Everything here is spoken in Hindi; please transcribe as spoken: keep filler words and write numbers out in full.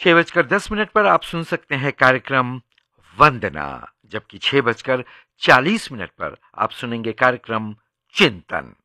छह बजकर दस मिनट पर आप सुन सकते हैं कार्यक्रम वंदना, जबकि छह बजकर चालीस मिनट पर आप सुनेंगे कार्यक्रम चिंतन।